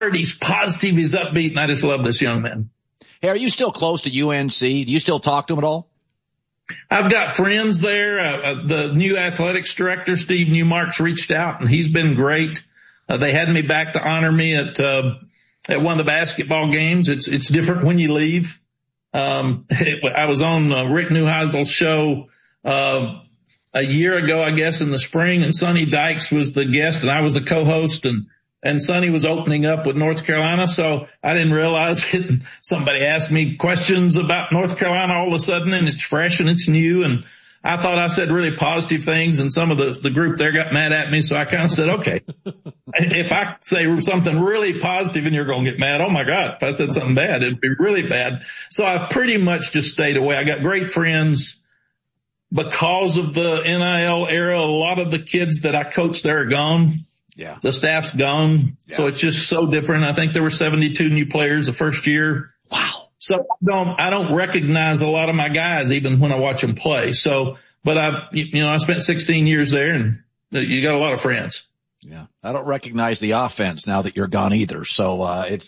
He's positive. He's upbeat. And I just love this young man. Hey, are you still close to UNC? Do you still talk to him at all? I've got friends there. The new athletics director, Steve Newmark's reached out, and he's been great. They had me back to honor me at one of the basketball games. It's different when you leave. I was on Rick Neuheisel's show a year ago, I guess, in the spring, and Sonny Dykes was the guest, and I was the co-host, and Sonny was opening up with North Carolina, so I didn't realize it. And somebody asked me questions about North Carolina all of a sudden, and it's fresh and it's new, and I thought I said really positive things, and some of the group there got mad at me, so I kind of said, okay, if I say something really positive and you're going to get mad, oh my God, if I said something bad, it'd be really bad. So I pretty much just stayed away. I got great friends. Because of the NIL era, a lot of the kids that I coached there are gone. Yeah. The staff's gone. Yeah. So it's just so different. I think there were 72 new players the first year. Wow. So I don't recognize a lot of my guys even when I watch them play. So, but I spent 16 years there, and you got a lot of friends. Yeah. I don't recognize the offense now that you're gone either. So, it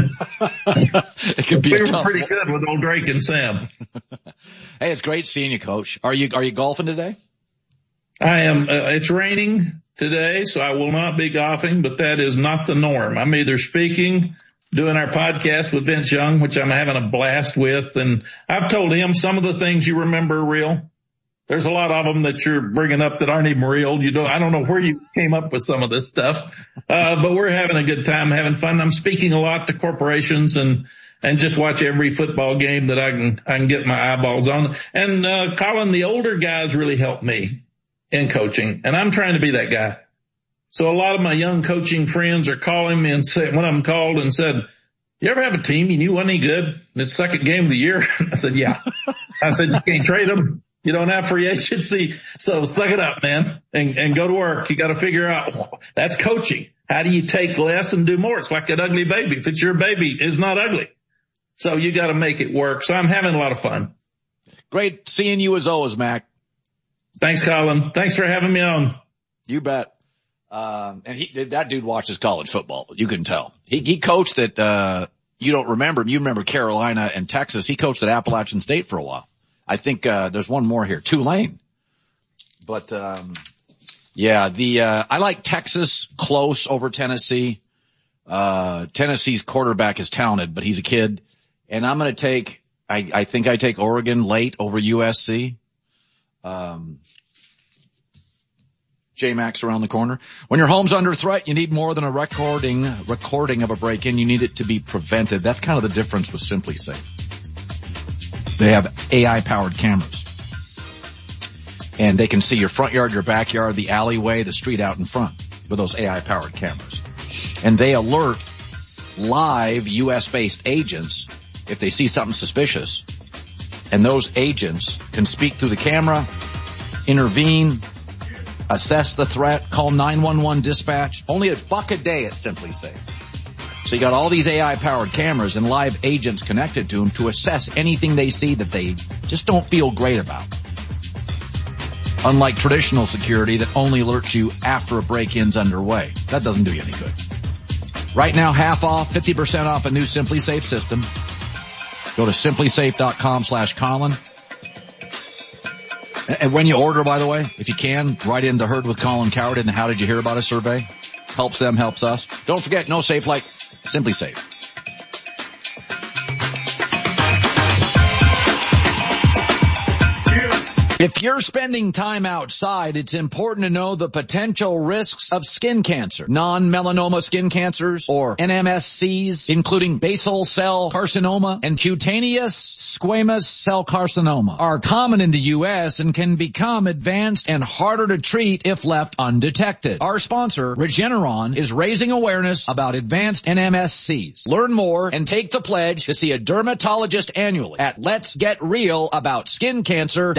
could be a tough pretty good with old Drake and Sam. Hey, it's great seeing you, Coach. Are you golfing today? I am. It's raining today, so I will not be golfing, but that is not the norm. I'm either speaking, doing our podcast with Vince Young, which I'm having a blast with. And I've told him some of the things you remember are real. There's a lot of them that you're bringing up that aren't even real. I don't know where you came up with some of this stuff. But we're having a good time, having fun. I'm speaking a lot to corporations and just watch every football game that I can get my eyeballs on. And, Colin, the older guys really help me in coaching, and I'm trying to be that guy. So a lot of my young coaching friends are calling me, and one of them called and said, you ever have a team you knew wasn't any good? It's the second game of the year. I said, yeah. I said, you can't trade them. You don't have free agency. So suck it up, man, and go to work. You got to figure out that's coaching. How do you take less and do more? It's like that ugly baby. If it's your baby, it's not ugly. So you got to make it work. So I'm having a lot of fun. Great seeing you as always, Mac. Thanks, Colin. Thanks for having me on. You bet. And that dude watches college football. You can tell. He coached at, you don't remember him. You remember Carolina and Texas. He coached at Appalachian State for a while. I think, there's one more here, Tulane. But, I like Texas close over Tennessee. Tennessee's quarterback is talented, but he's a kid. And I'm going to take, I think I take Oregon late over USC. J-Max around the corner. When your home's under threat, you need more than a recording of a break-in. You need it to be prevented. That's kind of the difference with Simply Safe. They have AI-powered cameras. And they can see your front yard, your backyard, the alleyway, the street out in front with those AI-powered cameras. And they alert live U.S.-based agents if they see something suspicious. And those agents can speak through the camera, intervene, assess the threat, call 911 dispatch. Only $1 a day at Simply Safe. So you got all these AI-powered cameras and live agents connected to them to assess anything they see that they just don't feel great about. Unlike traditional security that only alerts you after a break-in's underway. That doesn't do you any good. Right now, half off, 50% off a new Simply Safe system. Go to simplysafe.com/Colin. And when you order, by the way, if you can, write in the Heard with Colin Coward in the How Did You Hear About Us survey. Helps them, helps us. Don't forget, no safe like Simply Safe. If you're spending time outside, it's important to know the potential risks of skin cancer. Non-melanoma skin cancers, or NMSCs, including basal cell carcinoma and cutaneous squamous cell carcinoma, are common in the U.S. and can become advanced and harder to treat if left undetected. Our sponsor, Regeneron, is raising awareness about advanced NMSCs. Learn more and take the pledge to see a dermatologist annually at letsgetrealaboutskincancer.com.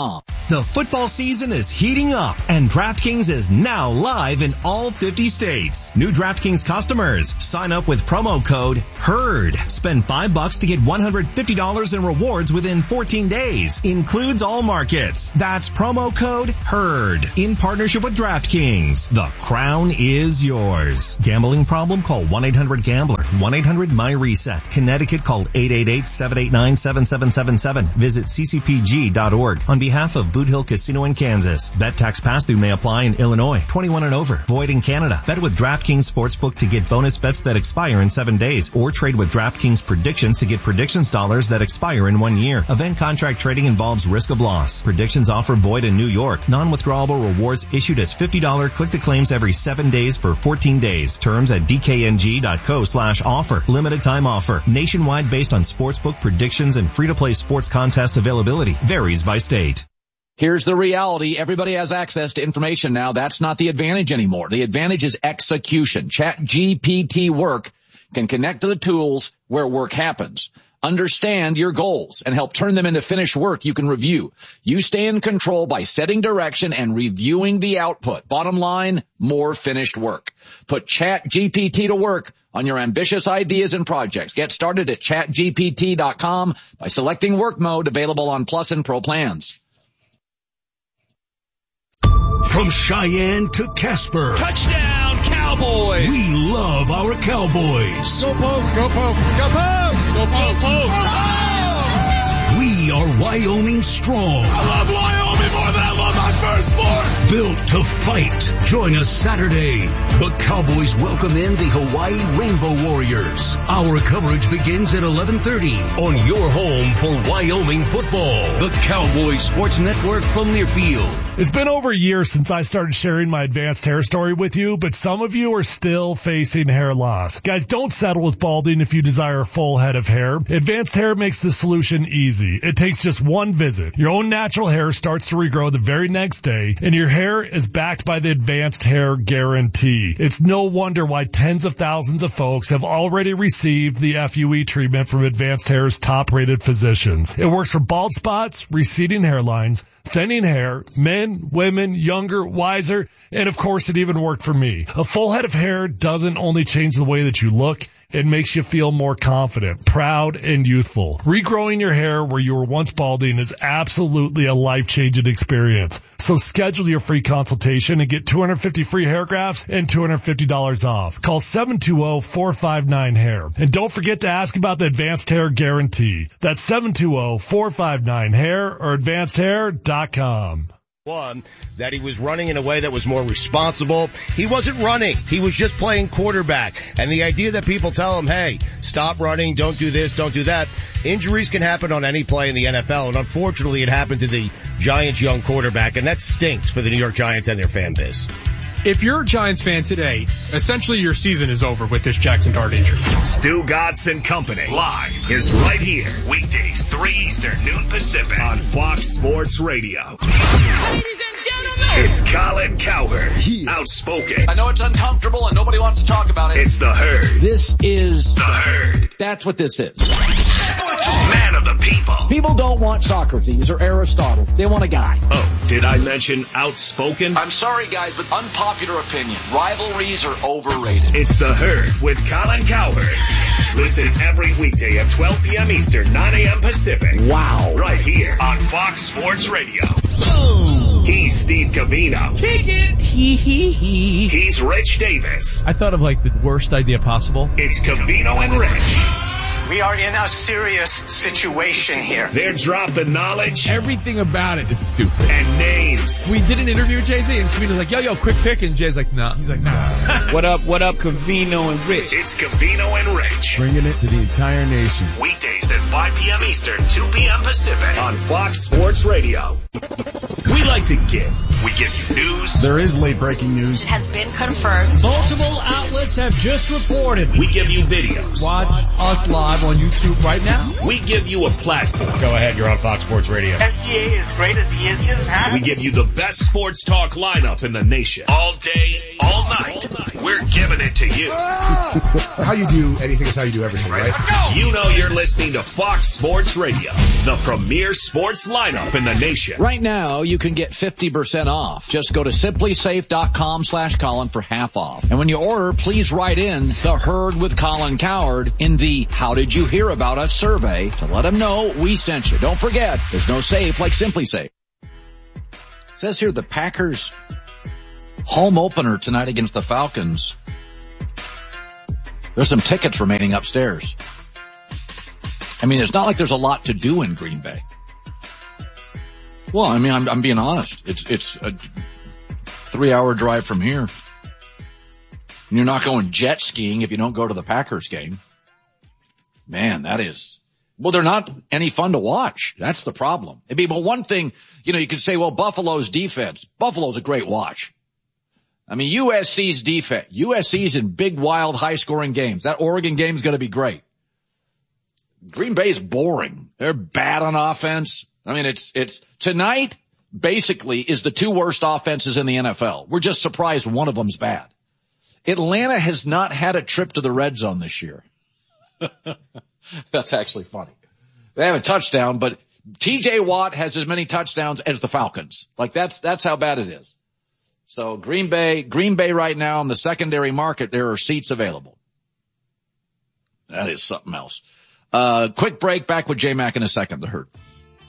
DraftKings.com. The football season is heating up, and DraftKings is now live in all 50 states. New DraftKings customers, sign up with promo code HERD. Spend $5 to get $150 in rewards within 14 days. Includes all markets. That's promo code HERD. In partnership with DraftKings. The crown is yours. Gambling problem? Call 1-800-GAMBLER. 1-800-MY-RESET. Connecticut, call 888-789-7777. Visit ccpg.org. On behalf of Boot Hill Casino in Kansas. Bet tax pass-through may apply in Illinois. 21 and over. Void in Canada. Bet with DraftKings Sportsbook to get bonus bets that expire in 7 days. Or trade with DraftKings Predictions to get predictions dollars that expire in 1 year. Event contract trading involves risk of loss. Predictions offer void in New York. Non-withdrawable rewards issued as $50 click-to-claims every 7 days for 14 days. Terms at dkng.co/offer. Limited time offer. Nationwide based on sportsbook predictions and free-to-play sports contest availability. Varies by state. Here's the reality. Everybody has access to information now. That's not the advantage anymore. The advantage is execution. ChatGPT Work can connect to the tools where work happens. Understand your goals and help turn them into finished work you can review. You stay in control by setting direction and reviewing the output. Bottom line, more finished work. Put ChatGPT to work on your ambitious ideas and projects. Get started at chatgpt.com by selecting work mode, available on Plus and Pro plans. From Cheyenne to Casper. Touchdown, Cowboys! We love our Cowboys. Go Pokes, go Pokes, go Pokes! Go Pokes! Go Pokes! We are Wyoming strong. I love Wyoming more than I love my firstborn. Built to fight. Join us Saturday. The Cowboys welcome in the Hawaii Rainbow Warriors. Our coverage begins at 11:30 on your home for Wyoming football. The Cowboys Sports Network from Learfield. It's been over a year since I started sharing my advanced hair story with you, but some of you are still facing hair loss. Guys, don't settle with balding if you desire a full head of hair. Advanced Hair makes the solution easy. It takes just one visit. Your own natural hair starts to regrow the very next day, and your hair is backed by the Advanced Hair Guarantee. It's no wonder why tens of thousands of folks have already received the FUE treatment from Advanced Hair's top-rated physicians. It works for bald spots, receding hairlines, thinning hair, men, women, younger, wiser, and of course it even worked for me. A full head of hair doesn't only change the way that you look, it makes you feel more confident, proud, and youthful. Regrowing your hair where you were once balding is absolutely a life-changing experience. So schedule your free consultation and get 250 free hair grafts and $250 off. Call 720-459-HAIR. And don't forget to ask about the Advanced Hair Guarantee. That's 720-459-HAIR or advancedhair.com. One, that he was running in a way that was more responsible. He wasn't running. He was just playing quarterback. And the idea that people tell him, hey, stop running, don't do this, don't do that. Injuries can happen on any play in the NFL, and unfortunately it happened to the Giants' young quarterback, and that stinks for the New York Giants and their fan base. If you're a Giants fan today, essentially your season is over with this Jackson Dart injury. Stu Godson Company live is right here. Weekdays 3 Eastern, noon Pacific on Fox Sports Radio. Ladies and gentlemen, It's Colin Cowherd, outspoken. I know it's uncomfortable and nobody wants to talk about it. It's the Herd. This is The Herd. That's what this is. Man of the people. People don't want Socrates or Aristotle. They want a guy. Oh, did I mention outspoken? I'm sorry, guys, but unpopular opinion. Rivalries are overrated. It's the Herd with Colin Cowherd. Listen every weekday at 12 p.m. Eastern, 9 a.m. Pacific. Wow. Right here on Fox Sports Radio. Boom. He's Steve Covino. Kick it. He's Rich Davis. I thought of like the worst idea possible. It's Covino and Rich. We are in a serious situation here. They're dropping knowledge. Everything about it is stupid. And names. We did an interview with Jay-Z and Covino's like, yo, quick pick. And Jay's like, nah. He's like, nah. What up, Covino and Rich? It's Covino and Rich. Bringing it to the entire nation. Weekdays at 5 p.m. Eastern, 2 p.m. Pacific on Fox Sports Radio. We like to give. We give you news. there is late breaking news. It has been confirmed. Multiple outlets have just reported. We give you videos. Watch us live live on YouTube right now. We give you a platform. Go ahead, you're on Fox Sports Radio. SGA is great at the engine, huh? We give you the best sports talk lineup in the nation. All day, all night. We're giving it to you. How you do anything is how you do everything, right? You know you're listening to Fox Sports Radio, the premier sports lineup in the nation. Right now, you can get 50% off. Just go to simplysafe.com/Colin for half off. And when you order, please write in the Herd with Colin Cowherd in the How Did You Hear About Us survey to let them know we sent you. Don't forget, there's no safe like Simply Safe. It says here the Packers home opener tonight against the Falcons. There's some tickets remaining upstairs. I mean, it's not like there's a lot to do in Green Bay. Well, I mean, I'm being honest. It's a 3-hour drive from here. And you're not going jet skiing if you don't go to the Packers game. Man, that is, well, they're not any fun to watch. That's the problem. It'd be, well, one thing, you could say, well, Buffalo's defense. Buffalo's a great watch. I mean, USC's defense. USC's in big, wild, high-scoring games. That Oregon game's going to be great. Green Bay's boring. They're bad on offense. I mean, it's tonight basically is the two worst offenses in the NFL. We're just surprised one of them's bad. Atlanta has not had a trip to the red zone this year. That's actually funny. They have a touchdown, but TJ Watt has as many touchdowns as the Falcons. Like that's how bad it is. So Green Bay right now in the secondary market, there are seats available. That is something else. Quick break, back with J-Mac in a second, The Herd.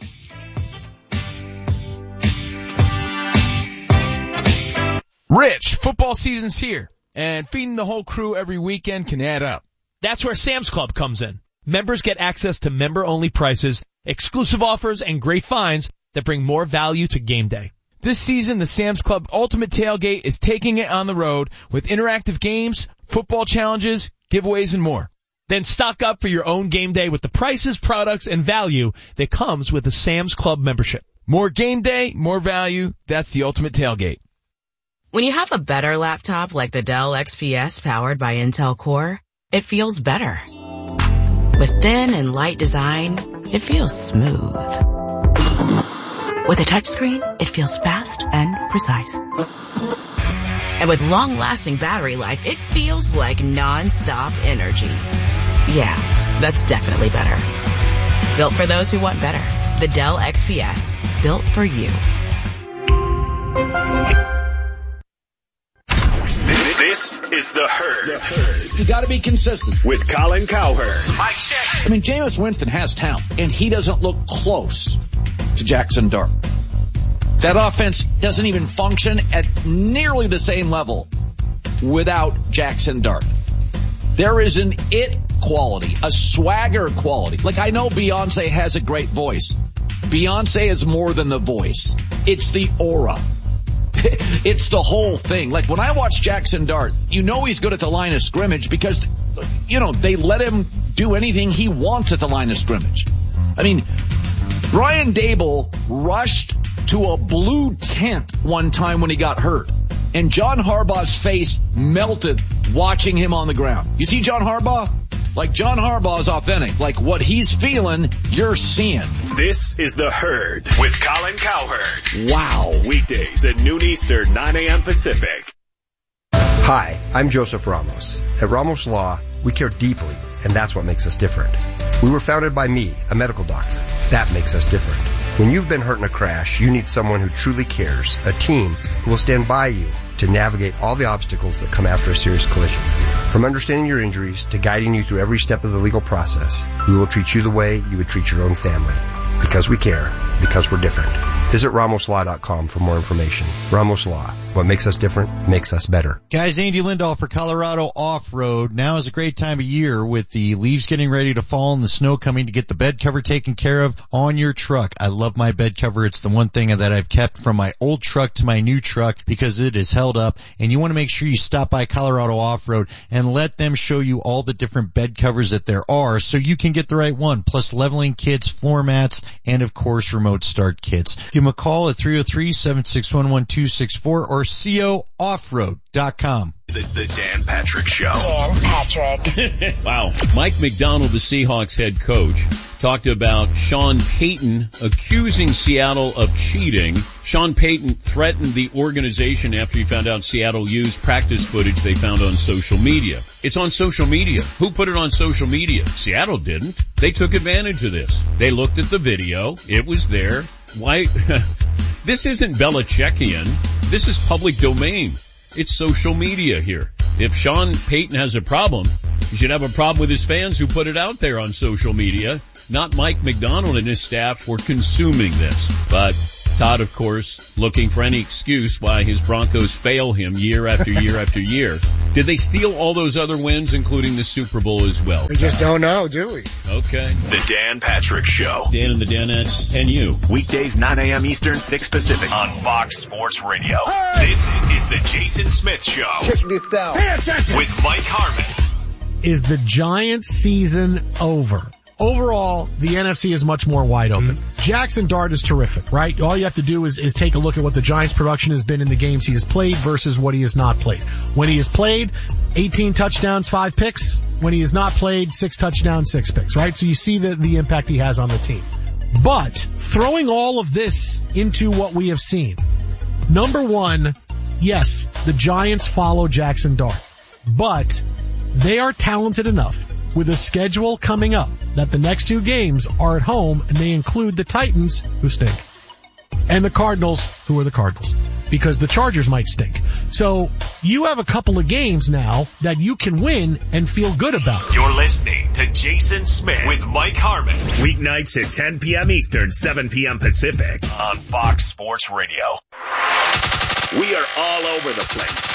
Rich, football season's here, and feeding the whole crew every weekend can add up. That's where Sam's Club comes in. Members get access to member-only prices, exclusive offers, and great finds that bring more value to game day. This season, the Sam's Club Ultimate Tailgate is taking it on the road with interactive games, football challenges, giveaways, and more. Then stock up for your own game day with the prices, products, and value that comes with the Sam's Club membership. More game day, more value. That's the Ultimate Tailgate. When you have a better laptop like the Dell XPS powered by Intel Core, it feels better. With thin and light design, it feels smooth. With a touchscreen, it feels fast and precise. And with long-lasting battery life, it feels like non-stop energy. Yeah, that's definitely better. Built for those who want better. The Dell XPS. Built for you. This is The Herd. You gotta be consistent. With Colin Cowherd. Mic check. I mean, Jameis Winston has talent, and he doesn't look close to Jackson Dart. That offense doesn't even function at nearly the same level without Jackson Dart. There is an it quality, a swagger quality. Like, I know Beyonce has a great voice. Beyonce is more than the voice. It's the aura. It's the whole thing. Like, when I watch Jackson Dart, you know he's good at the line of scrimmage because, they let him do anything he wants at the line of scrimmage. I mean, Brian Dable rushed to a blue tent one time when he got hurt, and John Harbaugh's face melted watching him on the ground. You see John Harbaugh? Like, John Harbaugh is authentic. Like, what he's feeling, you're seeing. This is The Herd with Colin Cowherd. Wow. Weekdays at noon Eastern, 9 a.m. Pacific. Hi, I'm Joseph Ramos. At Ramos Law, we care deeply, and that's what makes us different. We were founded by me, a medical doctor. That makes us different. When you've been hurt in a crash, you need someone who truly cares, a team who will stand by you to navigate all the obstacles that come after a serious collision. From understanding your injuries to guiding you through every step of the legal process, we will treat you the way you would treat your own family. Because we care. Because we're different. Visit RamosLaw.com for more information. Ramos Law. What makes us different makes us better. Guys, Andy Lindahl for Colorado Off-Road. Now is a great time of year with the leaves getting ready to fall and the snow coming to get the bed cover taken care of on your truck. I love my bed cover. It's the one thing that I've kept from my old truck to my new truck because it is held up. And you want to make sure you stop by Colorado Off-Road and let them show you all the different bed covers that there are so you can get the right one. Plus leveling kits, floor mats, and of course remote start kits. Give them a call at 303-761-1264 or cooffroad.com. The Dan Patrick Show. Dan Patrick. Wow. Mike McDonald, the Seahawks head coach, talked about Sean Payton accusing Seattle of cheating. Sean Payton threatened the organization after he found out Seattle used practice footage they found on social media. It's on social media. Who put it on social media? Seattle didn't. They took advantage of this. They looked at the video. It was there. Why? This isn't Belichickian. This is public domain. It's social media here. If Sean Payton has a problem, he should have a problem with his fans who put it out there on social media, not Mike McDonald and his staff for consuming this. But Todd, of course, looking for any excuse why his Broncos fail him year after year after year. Did they steal all those other wins, including the Super Bowl as well? We just don't know, do we? Okay. The Dan Patrick Show. Dan and the Danettes and you. Weekdays 9 a.m. Eastern, 6 Pacific on Fox Sports Radio. Hey! This is the Jason Smith Show. Check this out. With Mike Harmon. Is the Giants season over? Overall, the NFC is much more wide open. Jackson Dart is terrific, right? All you have to do is take a look at what the Giants' production has been in the games he has played versus what he has not played. When he has played, 18 touchdowns, 5 picks. When he has not played, 6 touchdowns, 6 picks, right? So you see the impact he has on the team. But throwing all of this into what we have seen, number one, yes, the Giants follow Jackson Dart, but they are talented enough with a schedule coming up that the next 2 games are at home, and they include the Titans, who stink, and the Cardinals, who are the Cardinals, because the Chargers might stink. So you have a couple of games now that you can win and feel good about. You're listening to Jason Smith with Mike Harmon. Weeknights at 10 p.m. Eastern, 7 p.m. Pacific on Fox Sports Radio. We are all over the place.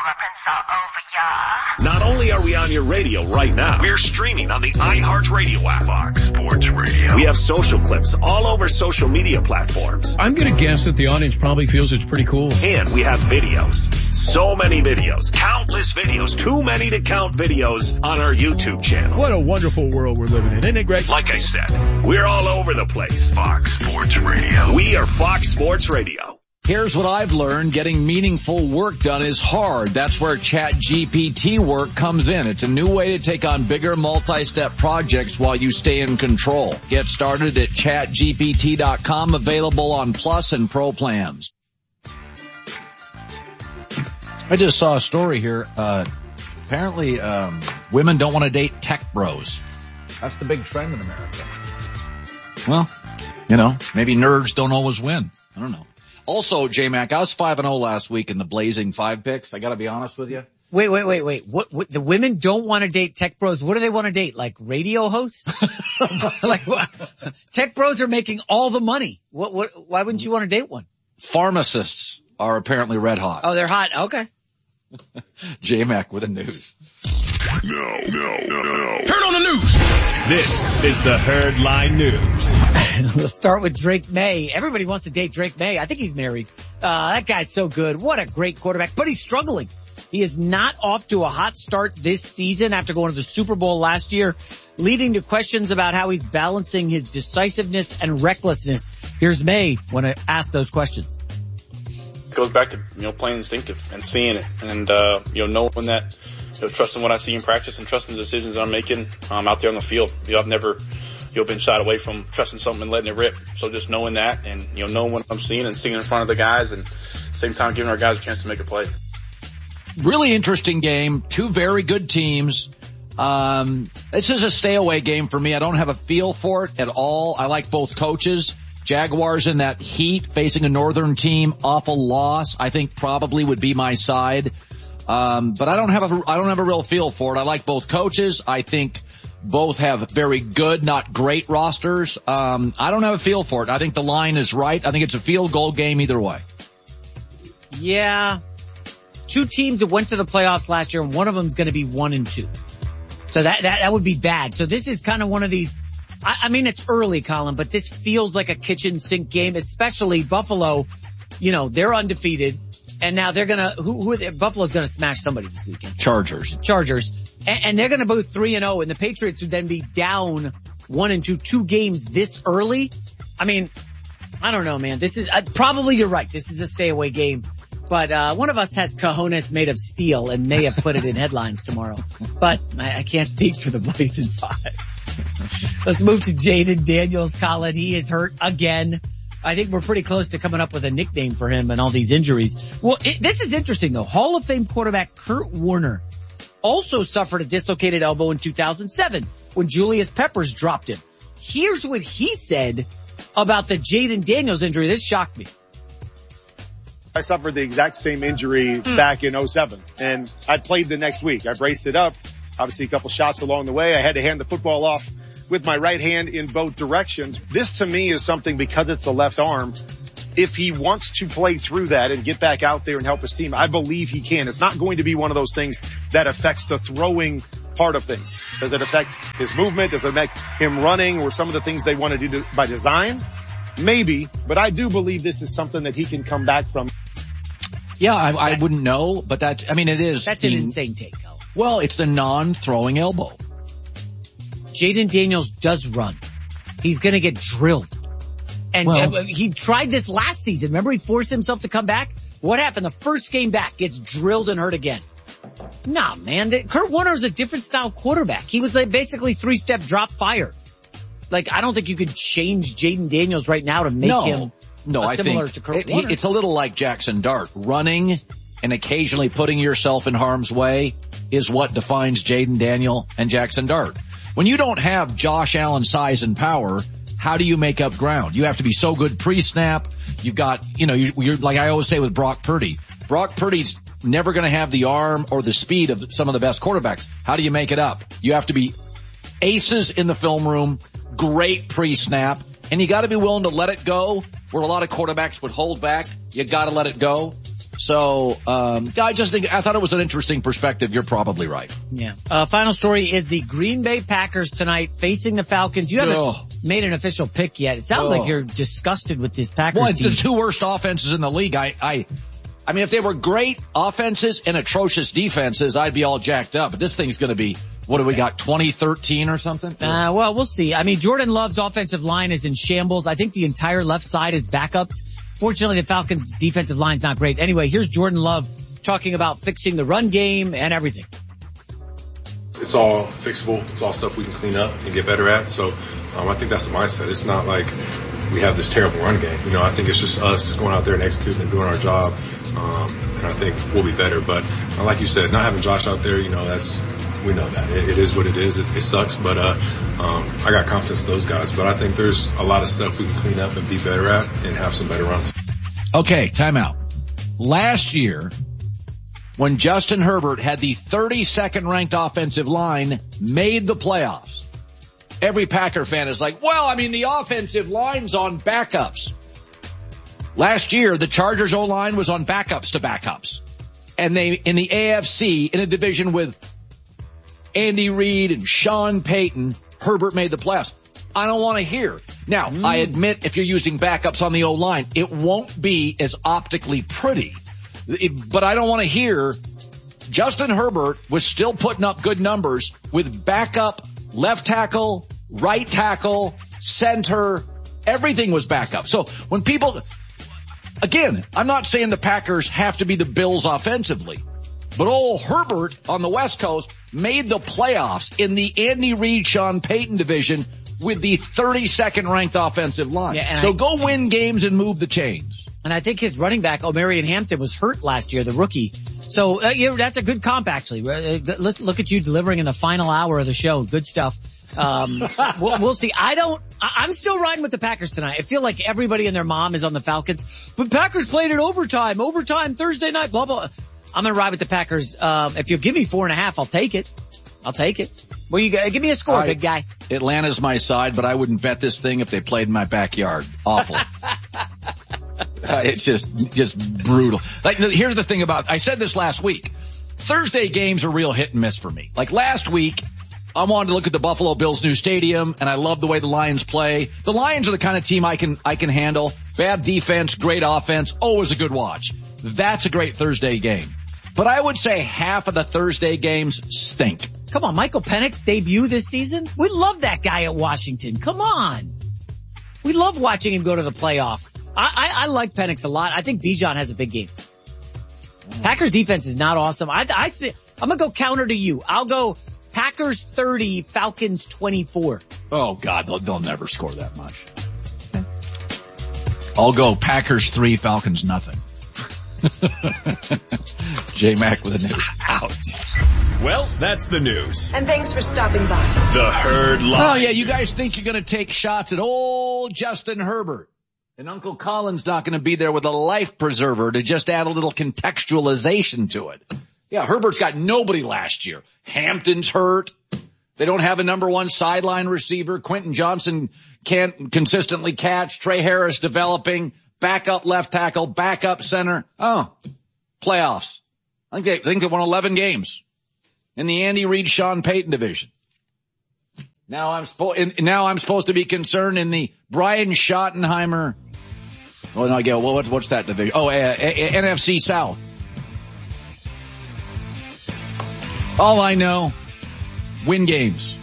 Not only are we on your radio right now, we're streaming on the iHeartRadio app. Fox Sports Radio. We have social clips all over social media platforms. I'm going to guess that the audience probably feels it's pretty cool. And we have videos. So many videos. Countless videos. Too many to count videos on our YouTube channel. What a wonderful world we're living in. Isn't it great? Like I said, we're all over the place. Fox Sports Radio. We are Fox Sports Radio. Here's what I've learned. Getting meaningful work done is hard. That's where ChatGPT work comes in. It's a new way to take on bigger multi-step projects while you stay in control. Get started at ChatGPT.com, available on Plus and Pro plans. I just saw a story here. Apparently, women don't want to date tech bros. That's the big trend in America. Well, maybe nerds don't always win. I don't know. Also, J-Mac, I was 5-0 last week in the Blazing 5 picks. I gotta be honest with you. Wait. What, the women don't want to date tech bros. What do they want to date? Like radio hosts? Like what? Tech bros are making all the money. Why wouldn't you want to date one? Pharmacists are apparently red hot. Oh, they're hot. Okay. J-Mac with the news. No. Turn on the news. This is the Herdline News. Let's start with Drake May. Everybody wants to date Drake May. I think he's married. That guy's so good. What a great quarterback, but he's struggling. He is not off to a hot start this season after going to the Super Bowl last year, leading to questions about how he's balancing his decisiveness and recklessness. Here's May when I ask those questions. It goes back to, playing instinctive and seeing it and, knowing that, trusting what I see in practice and trusting the decisions I'm making, out there on the field. I've never, been shied away from trusting something and letting it rip. So just knowing that and, knowing what I'm seeing and seeing in front of the guys and at the same time giving our guys a chance to make a play. Really interesting game. 2 very good teams. This is a stay away game for me. I don't have a feel for it at all. I like both coaches. Jaguars in that heat facing a northern team, awful loss. I think probably would be my side. But I don't have a real feel for it. I like both coaches. I think both have very good, not great rosters. I don't have a feel for it. I think the line is right. I think it's a field goal game either way. Yeah. 2 teams that went to the playoffs last year, and one of them is going to be 1-2. So that would be bad. So this is kind of one of these. I mean, it's early, Colin, but this feels like a kitchen sink game, especially Buffalo. They're undefeated, and now they're gonna. Buffalo's gonna smash somebody this weekend. Chargers, and they're gonna both 3-0, and the Patriots would then be down 1-2, 2 games this early. I mean, I don't know, man. This is probably you're right. This is a stay away game. But one of us has cojones made of steel and may have put it in headlines tomorrow. But I can't speak for the Blazing Five. Let's move to Jaden Daniels, Colin. He is hurt again. I think we're pretty close to coming up with a nickname for him and all these injuries. Well, this is interesting though. Hall of Fame quarterback Kurt Warner also suffered a dislocated elbow in 2007 when Julius Peppers dropped him. Here's what he said about the Jaden Daniels injury. This shocked me. I suffered the exact same injury back in 07, and I played the next week. I braced it up. Obviously, a couple shots along the way. I had to hand the football off with my right hand in both directions. This, to me, is something, because it's a left arm, if he wants to play through that and get back out there and help his team, I believe he can. It's not going to be one of those things that affects the throwing part of things. Does it affect his movement? Does it affect him running or some of the things they want to do by design? Maybe, but I do believe this is something that he can come back from. Yeah, I wouldn't know, but it is. That's an insane take, though. Well, it's the non-throwing elbow. Jaden Daniels does run. He's gonna get drilled. And he tried this last season. Remember, he forced himself to come back? What happened? The first game back, gets drilled and hurt again. Nah, man. Kurt Warner is a different style quarterback. He was basically 3-step drop fire. I don't think you could change Jaden Daniels right now to make him similar to Kurt Warner. It's a little like Jackson Dart. Running and occasionally putting yourself in harm's way is what defines Jaden Daniel and Jackson Dart. When you don't have Josh Allen's size and power, how do you make up ground? You have to be so good pre-snap. You've got, you're like I always say with Brock Purdy. Brock Purdy's never going to have the arm or the speed of some of the best quarterbacks. How do you make it up? You have to be aces in the film room, great pre-snap, and you got to be willing to let it go where a lot of quarterbacks would hold back. You got to let it go. So, I thought it was an interesting perspective. You're probably right. Yeah. Final story is the Green Bay Packers tonight facing the Falcons. You haven't made an official pick yet. It sounds like you're disgusted with this Packers team. The two worst offenses in the league. I mean, if they were great offenses and atrocious defenses, I'd be all jacked up. But this thing's going to be, what do we got, 2013 or something? Well, we'll see. I mean, Jordan Love's offensive line is in shambles. I think the entire left side is backups. Fortunately, the Falcons' defensive line's not great. Anyway, here's Jordan Love talking about fixing the run game and everything. It's all fixable. It's all stuff we can clean up and get better at. So I think that's the mindset. It's not like we have this terrible run game. I think it's just us going out there and executing and doing our job. And I think we'll be better. But like you said, not having Josh out there, we know that. It is what it is. It sucks, but I got confidence in those guys. But I think there's a lot of stuff we can clean up and be better at and have some better runs. Okay, timeout. Last year, when Justin Herbert had the 32nd ranked offensive line, made the playoffs, every Packer fan is like, the offensive line's on backups. Last year, the Chargers O-line was on backups to backups. And they, in the AFC, in a division with Andy Reid and Sean Payton, Herbert made the playoffs. I don't want to hear. Now, I admit if you're using backups on the O-line, it won't be as optically pretty. But I don't want to hear Justin Herbert was still putting up good numbers with backup left tackle, right tackle, center. Everything was backup. So when people, again, I'm not saying the Packers have to be the Bills offensively. But old Herbert on the West Coast made the playoffs in the Andy Reid, Sean Payton division with the 32nd ranked offensive line. Yeah, so go win games and move the chains. And I think his running back, Omarion Hampton, was hurt last year, the rookie. So that's a good comp, actually. Let's look at you delivering in the final hour of the show. Good stuff. We'll see. I'm still riding with the Packers tonight. I feel like everybody and their mom is on the Falcons. But Packers played in overtime Thursday night, blah, blah. I'm going to ride with the Packers. If you'll give me 4.5, I'll take it. Well, give me a score, big guy. Atlanta's my side, but I wouldn't bet this thing if they played in my backyard. Awful. It's just brutal. Here's the thing I said this last week. Thursday games are real hit and miss for me. Like last week, I wanted to look at the Buffalo Bills' new stadium, and I love the way the Lions play. The Lions are the kind of team I can handle. Bad defense, great offense, always a good watch. That's a great Thursday game. But I would say half of the Thursday games stink. Come on, Michael Penix debut this season? We love that guy at Washington. Come on. We love watching him go to the playoff. I like Penix a lot. I think Bijan has a big game. Packers defense is not awesome. I'm gonna go counter to you. I'll go Packers 30, Falcons 24. Oh God, they'll never score that much. I'll go Packers 3, Falcons nothing. J-Mac with the news. Ouch. Well, that's the news. And thanks for stopping by. The Herd Live. Oh yeah, you guys think you're going to take shots at old Justin Herbert. And Uncle Colin's not going to be there with a life preserver to just add a little contextualization to it. Yeah, Herbert's got nobody last year. Hampton's hurt. They don't have a number one sideline receiver. Quentin Johnson can't consistently catch. Trey Harris developing. Backup left tackle. Backup center. Oh, playoffs. I think they won 11 games in the Andy Reid, Sean Payton division. Now I'm supposed to be concerned in the Brian Schottenheimer. Oh no, again, what's that division? Oh, NFC South. All I know, win games.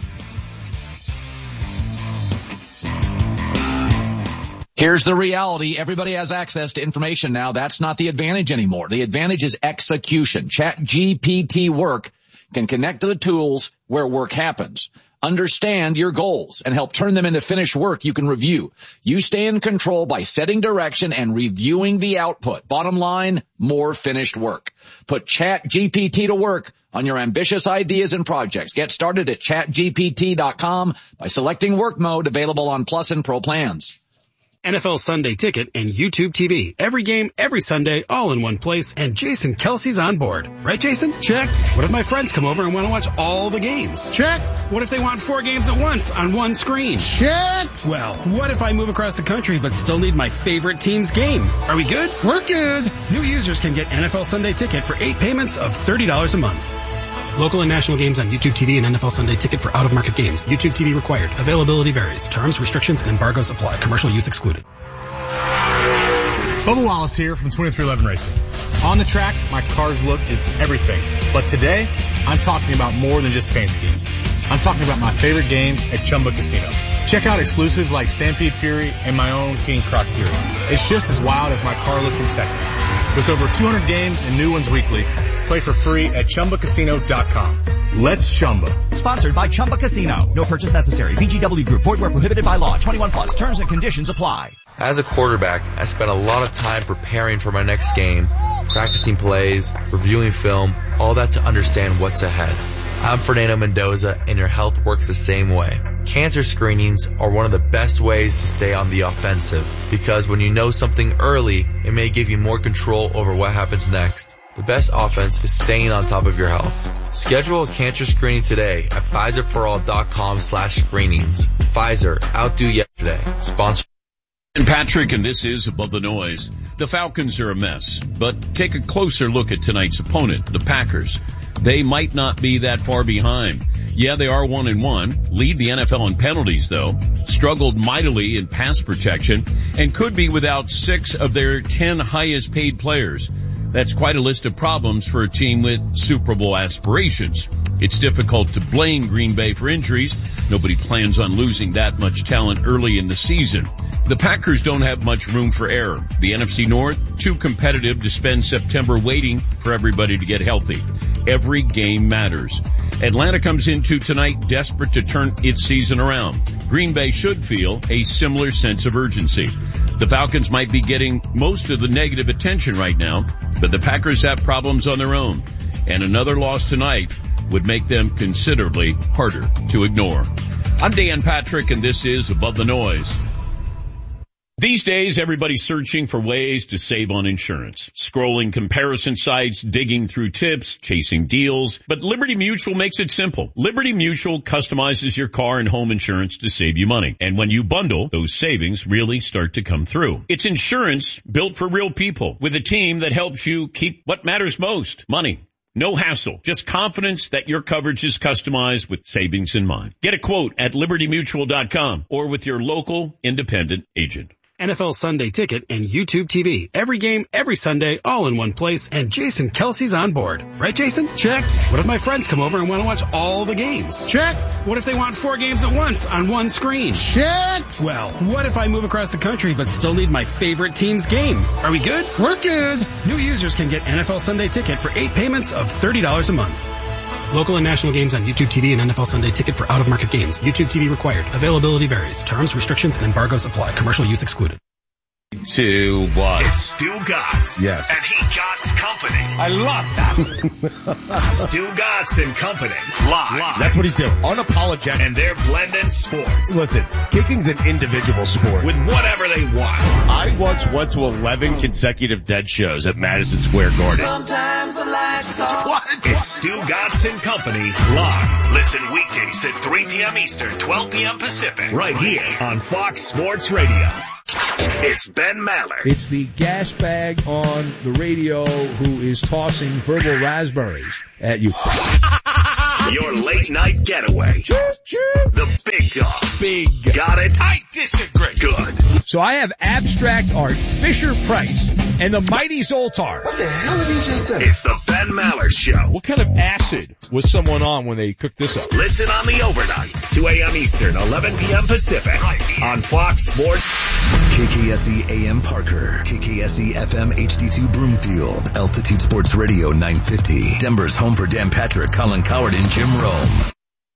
Here's the reality. Everybody has access to information now. That's not the advantage anymore. The advantage is execution. ChatGPT Work can connect to the tools where work happens. Understand your goals and help turn them into finished work you can review. You stay in control by setting direction and reviewing the output. Bottom line, more finished work. Put ChatGPT to work on your ambitious ideas and projects. Get started at chatgpt.com by selecting work mode, available on Plus and Pro plans. NFL Sunday Ticket and YouTube TV. Every game, every Sunday, all in one place, and Jason Kelsey's on board. Right, Jason? Check. What if my friends come over and want to watch all the games? Check. What if they want 4 games at once on one screen? Check. Well, what if I move across the country but still need my favorite team's game? Are we good? We're good. New users can get NFL Sunday Ticket for 8 payments of $30 a month. Local and national games on YouTube TV and NFL Sunday Ticket for out-of-market games. YouTube TV required. Availability varies. Terms, restrictions, and embargoes apply. Commercial use excluded. Bubba Wallace here from 2311 Racing. On the track, my car's look is everything. But today, I'm talking about more than just paint schemes. I'm talking about my favorite games at Chumba Casino. Check out exclusives like Stampede Fury and my own King Croc Fury. It's just as wild as my car look in Texas. With over 200 games and new ones weekly, play for free at ChumbaCasino.com. Let's Chumba. Sponsored by Chumba Casino. No purchase necessary. VGW Group. Void where prohibited by law. 21 plus. Terms and conditions apply. As a quarterback, I spent a lot of time preparing for my next game, practicing plays, reviewing film, all that to understand what's ahead. I'm Fernando Mendoza, and your health works the same way. Cancer screenings are one of the best ways to stay on the offensive, because when you know something early, it may give you more control over what happens next. The best offense is staying on top of your health. Schedule a cancer screening today at PfizerForAll.com/screenings. Pfizer, outdo yesterday. Sponsor. And Patrick, and this is Above the Noise. The Falcons are a mess, but take a closer look at tonight's opponent, the Packers. They might not be that far behind. Yeah, they are 1-1, lead the NFL in penalties though, struggled mightily in pass protection, and could be without 6 of their 10 highest paid players. That's quite a list of problems for a team with Super Bowl aspirations. It's difficult to blame Green Bay for injuries. Nobody plans on losing that much talent early in the season. The Packers don't have much room for error. The NFC North, too competitive to spend September waiting for everybody to get healthy. Every game matters. Atlanta comes into tonight desperate to turn its season around. Green Bay should feel a similar sense of urgency. The Falcons might be getting most of the negative attention right now, but the Packers have problems on their own. And another loss tonight would make them considerably harder to ignore. I'm Dan Patrick, and this is Above the Noise. These days, everybody's searching for ways to save on insurance. Scrolling comparison sites, digging through tips, chasing deals. But Liberty Mutual makes it simple. Liberty Mutual customizes your car and home insurance to save you money. And when you bundle, those savings really start to come through. It's insurance built for real people with a team that helps you keep what matters most, money. No hassle, just confidence that your coverage is customized with savings in mind. Get a quote at libertymutual.com or with your local independent agent. NFL Sunday Ticket, and YouTube TV. Every game, every Sunday, all in one place, and Jason Kelsey's on board. Right, Jason? Check. What if my friends come over and want to watch all the games? Check. What if they want 4 games at once on one screen? Check. Well, what if I move across the country but still need my favorite team's game? Are we good? We're good. New users can get NFL Sunday Ticket for 8 payments of $30 a month. Local and national games on YouTube TV and NFL Sunday Ticket for out-of-market games. YouTube TV required. Availability varies. Terms, restrictions, and embargoes apply. Commercial use excluded. To what? It's Stu Gotts. Yes. And he Gotts Company. I love that. Stu Gotts and Company. Live. That's what he's doing. Unapologetic. And they're blending sports. Listen, kicking's an individual sport. With whatever they want. I once went to 11 consecutive Dead shows at Madison Square Garden. Sometimes I like to talk. What? It's Stu Gotts and Company live. Listen weekdays at 3 p.m. Eastern, 12 p.m. Pacific. Right here on Fox Sports Radio. It's Ben Maller. It's the gas bag on the radio who is tossing verbal raspberries at you. Your late night getaway. The big dog. Big. Got it? I disagree. Good. So I have abstract art, Fisher Price, and the mighty Zoltar. What the hell did he just say? It's the Ben Maller Show. What kind of acid was someone on when they cooked this up? Listen on the overnights, 2 a.m. Eastern, 11 p.m. Pacific, on Fox Sports. KKSE AM Parker, KKSE FM HD2 Broomfield, Altitude Sports Radio 950, Denver's home for Dan Patrick, Colin Coward, and Jim Rome.